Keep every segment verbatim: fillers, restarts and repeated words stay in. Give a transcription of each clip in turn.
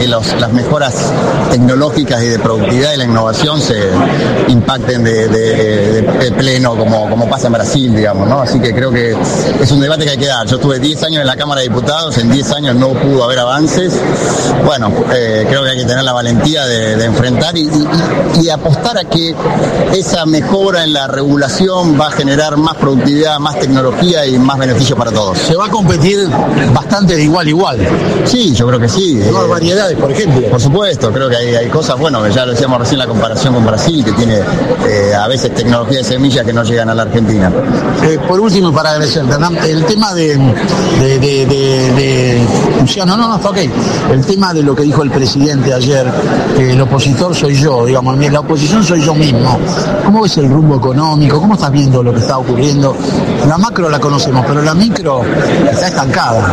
que los, las mejoras tecnológicas y de productividad y la innovación se impacten de, de, de, de pleno como, como pasa en Brasil, digamos, ¿no? Así que creo que es un debate que hay que dar. Yo estuve diez años en la Cámara de Diputados, en diez años no pudo haber avances. Bueno, eh, creo que hay que tener la valentía de, de enfrentar y, y, y de apostar a que esa mejora en la regulación va a generar más productividad, más tecnología y más beneficio para todos. Se va a competir bastante de igual a igual. Sí, yo creo que sí. Nuevas eh, variedades, por ejemplo. Por supuesto, creo que hay, hay cosas, bueno, que ya lo decíamos recién la comparación con Brasil, que tiene eh, a veces tecnología de semillas que no llegan a la Argentina. Eh, por último, para agradecer, el tema de, de, de, de, de Luciano, no, no, está ok. El tema de lo que dijo el presidente ayer, que el opositor soy yo, digamos, la oposición soy yo mismo. ¿Cómo ves el rumbo económico? ¿Cómo estás viendo lo que está ocurriendo? La macro la conocemos, pero la micro está estancada.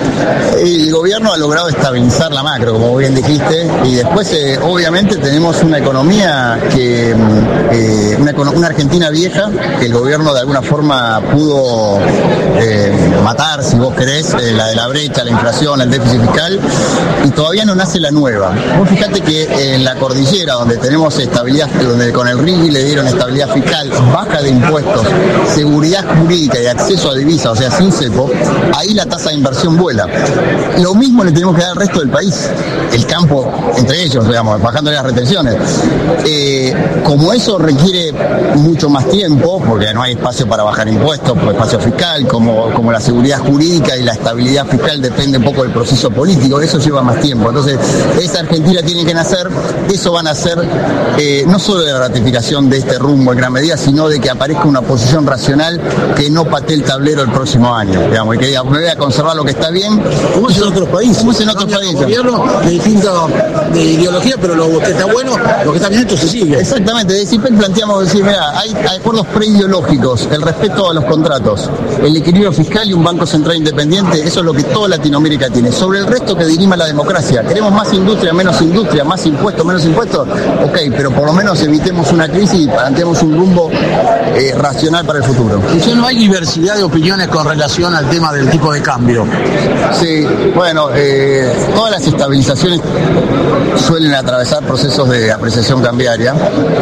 El gobierno ha logrado estabilizar la macro, como bien dijiste, y después eh, obviamente tenemos una economía que eh, una, una Argentina vieja que el gobierno de alguna forma pudo eh, matar, si vos querés, eh, la de la brecha, la inflación, el déficit fiscal, y todavía no nace la nueva. Vos fíjate que en la cordillera, donde tenemos estabilidad, donde con el R I G I le dieron estabilidad fiscal, baja de impuestos, seguridad jurídica y acceso a divisas, o sea, sin cepo, ahí la tasa de inversión vuela. Lo mismo le tenemos que dar al resto del país, el campo, entre ellos, digamos, bajando las retenciones. Eh, como eso requiere mucho más tiempo, porque no hay espacio para bajar impuestos, por espacio fiscal, como, como la seguridad jurídica y la estabilidad fiscal depende un poco del proceso político, eso lleva más tiempo. Entonces, esa Argentina tiene que nacer, eso va a nacer eh, no solo de la ratificación de este rumbo en gran medida, sino de que aparezca una posición racional que no patee el tablero el próximo año, digamos, y que diga, me voy a conservar lo que está bien. ¿Cómo es en otros países? ¿Cómo es en otros países? Gobierno de distinta de ideología, pero lo que está bueno, lo que está bien, esto se sigue. Exactamente, de CIPEC planteamos decir, mira, hay, hay acuerdos preideológicos, el respeto a los contratos, el equilibrio fiscal y un Banco Central independiente, eso es lo que toda Latinoamérica tiene. Sobre el resto que dirima la democracia, queremos más industria, menos industria, más impuestos, menos impuestos, ok, pero por lo menos evitemos una crisis y planteemos un rumbo eh, racional para el futuro. ¿Y no hay diversidad de opiniones con relación al tema del tipo de cambio? Sí, bueno, eh, todas las estabilizaciones suelen atravesar procesos de apreciación cambiaria.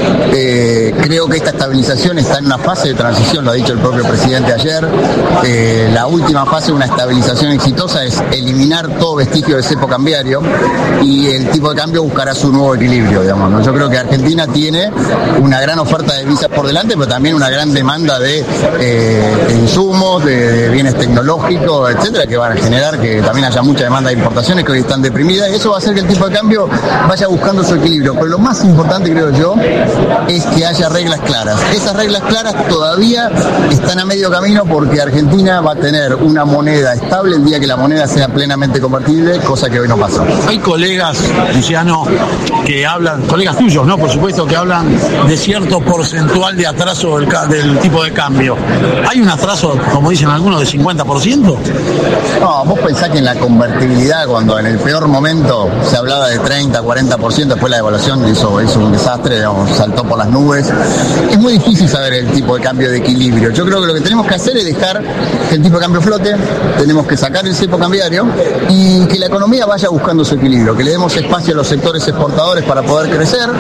Eh, creo que esta estabilización está en una fase de transición, lo ha dicho el propio presidente ayer. Eh, la última fase de una estabilización exitosa es eliminar todo vestigio de cepo cambiario y el tipo de cambio buscará su nuevo equilibrio, digamos, ¿no? Yo creo que Argentina tiene una gran oferta de divisas por delante, pero también una gran demanda de, eh, de insumos, de, de bienes tecnológicos, etcétera, que van a generar que también haya mucha demanda de importaciones que hoy están deprimidas, y eso va a hacer que el tipo de cambio vaya buscando su equilibrio. Pero lo más importante, creo yo, es que haya reglas claras. Esas reglas claras todavía están a medio camino porque Argentina va a tener una moneda estable el día que la moneda sea plenamente convertible, cosa que hoy no pasa. Hay colegas, Luciano, que hablan, colegas tuyos, ¿no? Por supuesto, que hablan de cierto porcentual de atraso del, del tipo de cambio. ¿Hay un atraso, como dicen algunos, de cincuenta por ciento? No, vos pensás que en la convertibilidad, cuando en el peor momento se hablaba de treinta, cuarenta por ciento, después la devaluación hizo, hizo un desastre, digamos, saltó por las nubes. Es muy difícil saber el tipo de cambio de equilibrio. Yo creo que lo que tenemos que hacer es dejar que el tipo de cambio flote, tenemos que sacar el cepo cambiario y que la economía vaya buscando su equilibrio, que le demos espacio a los sectores exportadores para poder crecer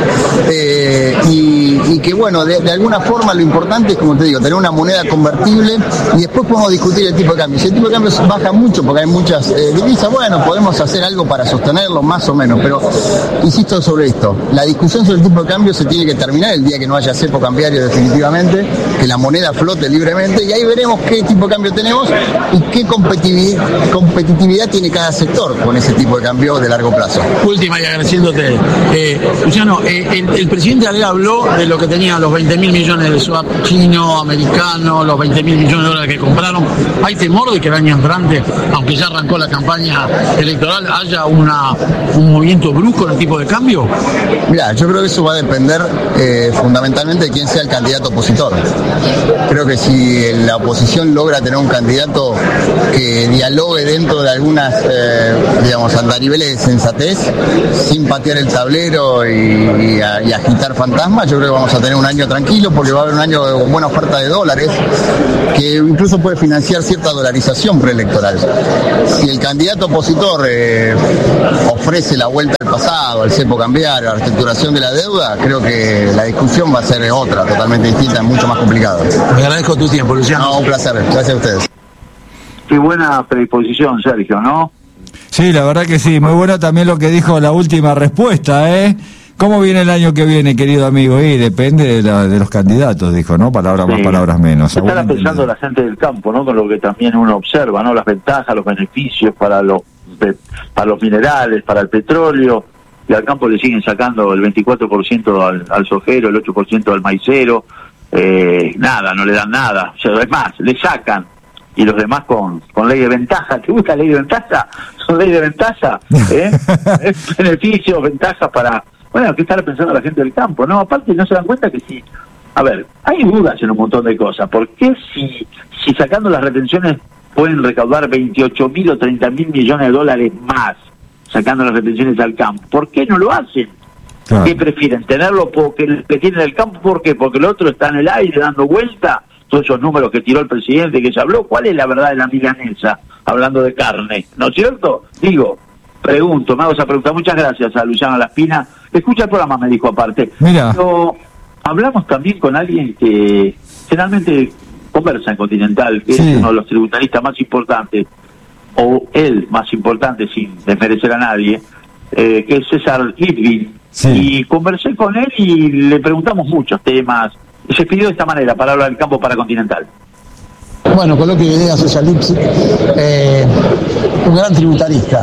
eh, y, y que, bueno, de, de alguna forma lo importante es, como te digo, tener una moneda convertible y después podemos discutir el tipo de cambio. Si el tipo de cambio baja mucho porque hay muchas eh, divisas, bueno, podemos hacer algo para sostenerlo más o menos, pero insisto sobre esto, la discusión sobre el tipo de cambio se tiene que terminar el día que no haya cepo cambiario definitivamente, que la moneda flote libremente y ahí veremos qué tipo de cambio tenemos y qué competitividad, competitividad tiene cada sector con ese tipo de cambio de largo plazo. Última y agradeciéndote, eh, Luciano, eh, el, el presidente ayer habló de lo que tenía los veinte mil millones de swap chino, americano, los veinte mil millones de dólares que compraron. ¿Hay temor de que el año entrante, aunque ya arrancó la campaña electoral, haya una, un movimiento brusco en el tipo de cambio? Mira, yo creo que eso va a depender eh, fundamentalmente de quién sea el candidato opositor. Creo que si la oposición logra tener un candidato que dialogue dentro de algunas, eh, digamos, andariveles de sensatez, sin patear el tablero y, y, a, y agitar fantasmas, yo creo que vamos a tener un año tranquilo porque va a haber un año de buena oferta de dólares que incluso puede financiar cierta dolarización preelectoral. Si el candidato opositor eh, ofrece la vuelta al pasado, al cepo cambiario, a la reestructuración de la deuda, creo que la discusión va a ser otra, totalmente distinta, mucho más complicada. Me agradezco tu tiempo, Luciano. No, un placer, gracias a ustedes. Qué buena predisposición, Sergio, ¿no? Sí, la verdad que sí, muy bueno también lo que dijo la última respuesta, ¿eh? ¿Cómo viene el año que viene, querido amigo? Y depende de, la, de los candidatos, dijo, ¿no? Palabras sí. más, palabras menos. Estará pensando la gente del campo, ¿no? Con lo que también uno observa, ¿no? Las ventajas, los beneficios para los, para los minerales, para el petróleo. Y al campo le siguen sacando el veinticuatro por ciento al, al sojero, el ocho por ciento al maicero. Eh, nada, no le dan nada. O sea, es más, le sacan. Y los demás con, con ley de ventaja. ¿Te gusta la ley de ventaja? ¿Son ley de ventaja? ¿Eh? Beneficios, ventajas para... Bueno, ¿qué estará pensando la gente del campo? No, aparte no se dan cuenta que si... A ver, hay dudas en un montón de cosas. ¿Por qué si, si sacando las retenciones pueden recaudar veintiocho mil o treinta mil millones de dólares más sacando las retenciones al campo? ¿Por qué no lo hacen? Claro. ¿Qué prefieren? ¿Tenerlo porque el que tienen el campo? ¿Por qué? Porque el otro está en el aire dando vuelta. Todos esos números que tiró el presidente, que se habló. ¿Cuál es la verdad de la milanesa? Hablando de carne, ¿no es cierto? Digo... Pregunto, me hago esa pregunta. Muchas gracias a Luciano Laspina. Escucha el programa, me dijo aparte. Mira. Pero hablamos también con alguien que generalmente conversa en Continental, que sí. es uno de los tributaristas más importantes, o el más importante, sin desmerecer a nadie, eh, que es César Litvin. Sí. Y conversé con él y le preguntamos muchos temas. Y se pidió de esta manera para hablar del campo para Continental. Bueno, coloquio de ideas César Litvin, eh, un gran tributarista,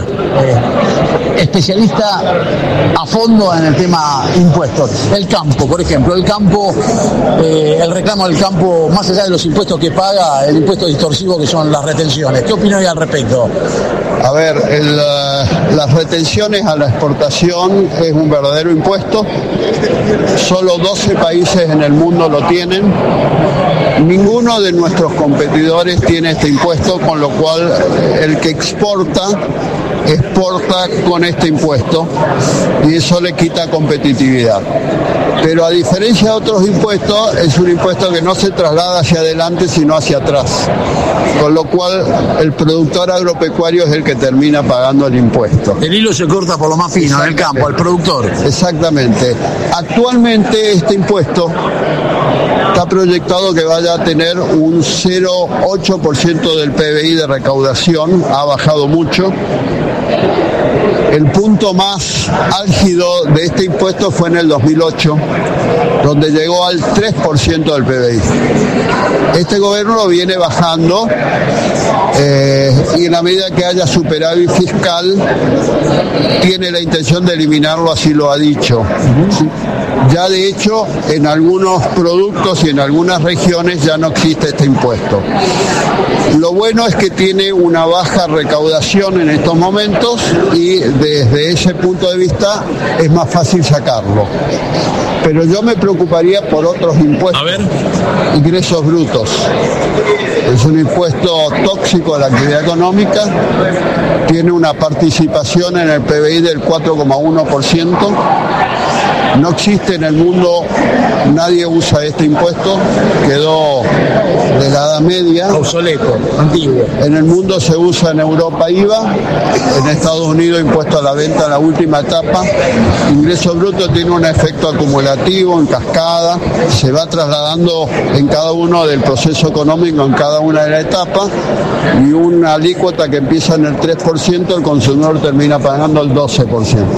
eh, especialista a fondo en el tema impuestos. El campo, por ejemplo, el campo, eh, el reclamo del campo, más allá de los impuestos que paga, el impuesto distorsivo que son las retenciones. ¿Qué opina al respecto? A ver, el, uh, las retenciones a la exportación es un verdadero impuesto. Solo doce países en el mundo lo tienen. Ninguno de nuestros competidores tiene este impuesto, con lo cual el que exporta, exporta con este impuesto y eso le quita competitividad. Pero a diferencia de otros impuestos, es un impuesto que no se traslada hacia adelante sino hacia atrás, con lo cual el productor agropecuario es el que termina pagando el impuesto. El hilo se corta por lo más fino en el campo, el productor. Exactamente. Actualmente este impuesto está proyectado que vaya a tener un cero coma ocho por ciento del P B I de recaudación, ha bajado mucho. El punto más álgido de este impuesto fue en el dos mil ocho, donde llegó al tres por ciento del P B I. Este gobierno lo viene bajando eh, y en la medida que haya superávit fiscal tiene la intención de eliminarlo, así lo ha dicho. Ya de hecho en algunos productos y en algunas regiones ya no existe este impuesto. Lo bueno es que tiene una baja recaudación en estos momentos y desde ese punto de vista es más fácil sacarlo. Pero yo me preocuparía por otros impuestos. A ver. Ingresos brutos. Es un impuesto tóxico a la actividad económica, tiene una participación en el P B I del cuatro coma uno por ciento. No existe en el mundo, nadie usa este impuesto, quedó de la Edad Media. Obsoleto, antiguo. En el mundo se usa en Europa I V A, en Estados Unidos impuesto a la venta en la última etapa. Ingreso bruto tiene un efecto acumulativo, en cascada, se va trasladando en cada uno del proceso económico, en cada una de las etapas, y una alícuota que empieza en el tres por ciento, el consumidor termina pagando el doce por ciento.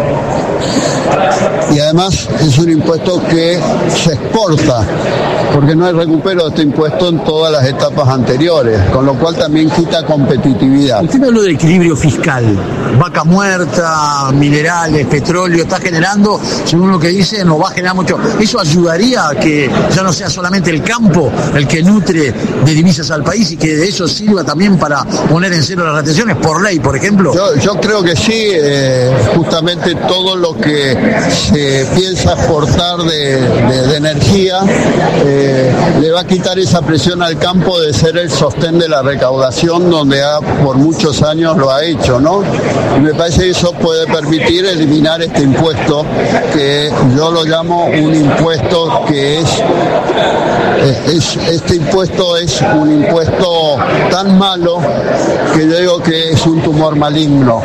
Y además es un impuesto que se exporta, porque no hay recupero de este impuesto en todas las etapas anteriores, con lo cual también quita competitividad. Usted me habló de equilibrio fiscal, vaca muerta, minerales, petróleo, está generando, según lo que dicen, nos va a generar mucho. ¿Eso ayudaría a que ya no sea solamente el campo el que nutre de divisas al país y que de eso sirva también para poner en cero las retenciones, por ley, por ejemplo? Yo, yo creo que sí, eh, justamente todo lo que se piensa exportar de, de, de energía eh, le va a quitar esa presión al campo de ser el sostén de la recaudación, donde ha, por muchos años lo ha hecho, ¿no? Y me parece que eso puede permitir eliminar este impuesto, que yo lo llamo un impuesto que es, es, es este impuesto es un impuesto tan malo que yo digo que es un tumor maligno.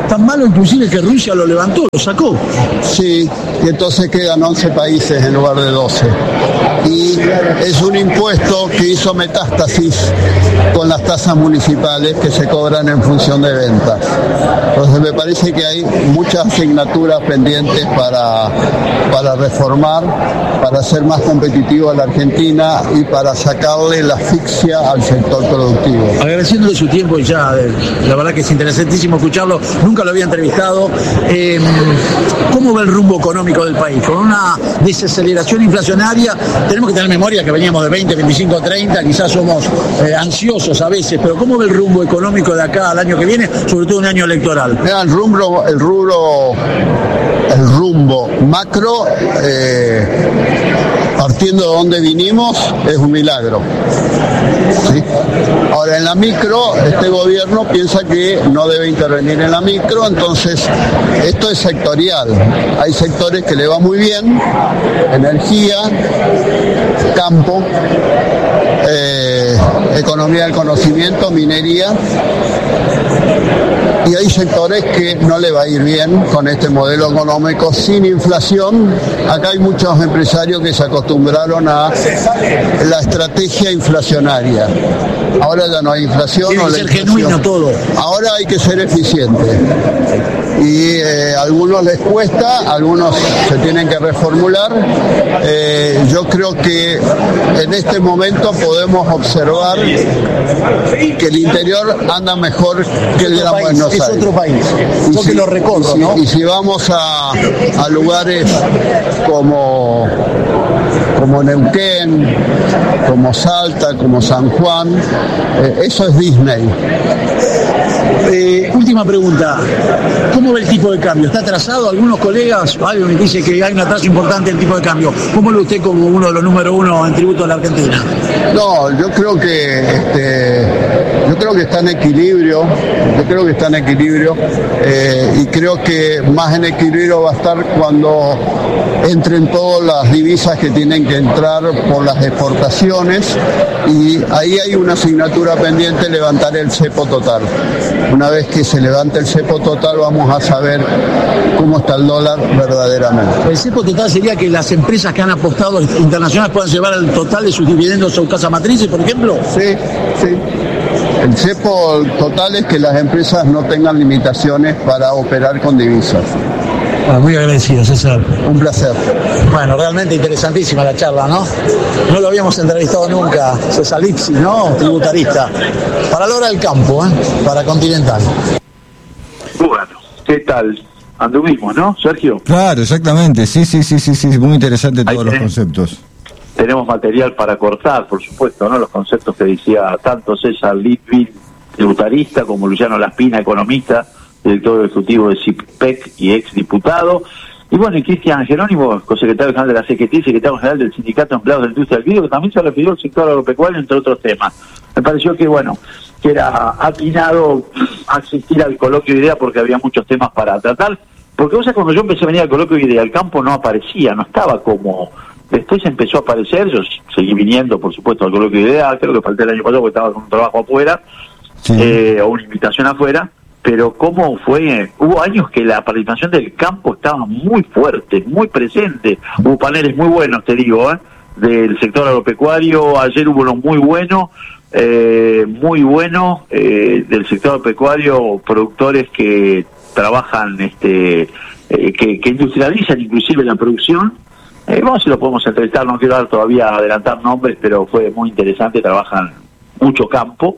tan malo inclusive que Rusia lo levantó, lo sacó. Sí, y entonces quedan once países en lugar de doce. Y es un impuesto que hizo metástasis con las tasas municipales que se cobran en función de ventas. Entonces me parece que hay muchas asignaturas pendientes para, para reformar, para hacer más competitiva a la Argentina y para sacarle la asfixia al sector productivo. Agradeciéndole su tiempo y ya, la verdad que es interesantísimo escucharlo, nunca lo había entrevistado. Eh, ¿Cómo ve el rumbo económico del país? Con una desaceleración inflacionaria, tenemos que tener memoria que veníamos de veinte, veinticinco, treinta, quizás somos eh, ansiosos a veces, pero ¿cómo ve el rumbo económico de acá al año que viene, sobre todo un año electoral? Mira, el rumbo, el rubro, el rumbo macro, eh, partiendo de donde vinimos, es un milagro. ¿Sí? Ahora, en la micro, este gobierno piensa que no debe intervenir en la micro, entonces esto es sectorial. Hay sectores que le va muy bien, energía, campo, eh, economía del conocimiento, minería, y hay sectores que no le va a ir bien con este modelo económico sin inflación. Acá hay muchos empresarios que se acostumbraron a la estrategia inflacionaria. Ahora ya no hay inflación. Tiene que ser genuino todo. Ahora hay que ser eficiente. Y eh, a algunos les cuesta, algunos se tienen que reformular. Eh, yo creo que en este momento podemos observar que el interior anda mejor que el Gran Buenos Aires. Es otro país, yo que lo recorro, y si, ¿no? Y si vamos a, a lugares como, como Neuquén, como Salta, como San Juan, eh, eso es Disney. Eh, última pregunta, ¿cómo ve el tipo de cambio? ¿Está atrasado? Algunos colegas, alguien me dice que hay un atraso importante en el tipo de cambio. ¿Cómo lo ve usted como uno de los número uno en tributo a la Argentina? No, yo creo que este, yo creo que está en equilibrio, yo creo que está en equilibrio eh, y creo que más en equilibrio va a estar cuando entren todas las divisas que tienen que entrar por las exportaciones, y ahí hay una asignatura pendiente, levantar el cepo total. Una vez que se levante el cepo total vamos a saber cómo está el dólar verdaderamente. El cepo total sería que las empresas que han apostado internacionales puedan llevar el total de sus dividendos a sus casas matrices, por ejemplo. Sí, sí. El cepo total es que las empresas no tengan limitaciones para operar con divisas. Bueno, muy agradecido, César. Un placer. Bueno, realmente interesantísima la charla, ¿no? No lo habíamos entrevistado nunca, César Lipsi, ¿no? Tributarista. Para la hora del campo, ¿eh? Para Continental. Bueno, ¿qué tal? Anduvimos, ¿no, Sergio? Claro, exactamente. Sí, sí, sí, sí, sí. Muy interesante todos los tenés, conceptos. Tenemos material para cortar, por supuesto, ¿no? Los conceptos que decía tanto César Lipsi, tributarista, como Luciano Laspina, economista, director ejecutivo de CIPEC y ex diputado, y bueno, y Cristian Jerónimo, secretario general de la C G T y secretario general del Sindicato de Empleados de la Industria del Vidrio, que también se refirió al sector agropecuario, entre otros temas. Me pareció que, bueno, que era atinado asistir al coloquio de idea porque había muchos temas para tratar, porque o sea, cuando yo empecé a venir al coloquio de idea, el campo no aparecía, no estaba como... Después empezó a aparecer, yo seguí viniendo, por supuesto, al coloquio de idea, creo que falté el año pasado porque estaba con un trabajo afuera, sí. eh, o una invitación afuera, pero cómo fue, hubo años que la participación del campo estaba muy fuerte, muy presente, hubo paneles muy buenos, te digo, ¿eh? del sector agropecuario, ayer hubo uno muy bueno, eh, muy bueno, eh, del sector agropecuario, productores que trabajan, este eh, que, que industrializan inclusive la producción. Eh, vamos si lo podemos entrevistar, no quiero dar todavía adelantar nombres, pero fue muy interesante, trabajan mucho campo,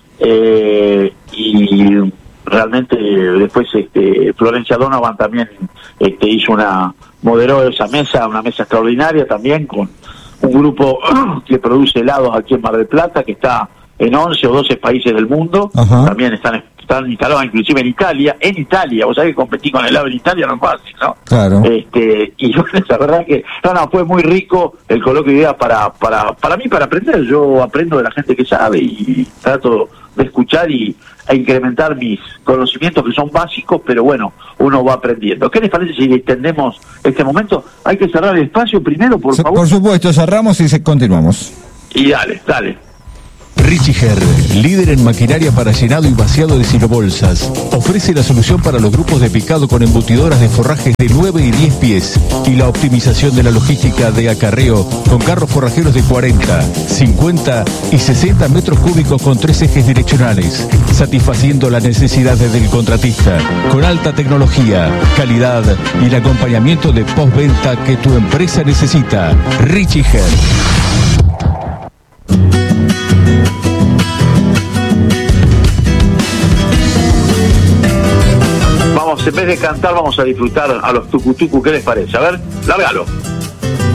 eh, y realmente después este Florencia Donovan también este hizo una, moderó esa mesa, una mesa extraordinaria también, con un grupo que produce helados aquí en Mar del Plata, que está en once o doce países del mundo. Ajá. También están están instalados inclusive en Italia, en Italia, vos sabés que competí con helado en Italia no es fácil, ¿no? Claro. Este, y yo la verdad que, no, no, fue muy rico el coloquio de ideas para, para, para mí, para aprender. Yo aprendo de la gente que sabe y trato de escuchar y a incrementar mis conocimientos que son básicos, pero bueno, uno va aprendiendo. ¿Qué les parece si extendemos este momento? Hay que cerrar el espacio primero, por favor. Por supuesto, cerramos y se continuamos. Y dale, dale. Richiger, líder en maquinaria para llenado y vaciado de silobolsas, ofrece la solución para los grupos de picado con embutidoras de forrajes de nueve y diez pies y la optimización de la logística de acarreo con carros forrajeros de cuarenta, cincuenta y sesenta metros cúbicos con tres ejes direccionales, satisfaciendo las necesidades del contratista con alta tecnología, calidad y el acompañamiento de postventa que tu empresa necesita. Richiger. Vamos, en vez de cantar, vamos a disfrutar a los tucutucu. ¿Qué les parece? A ver, lárgalo.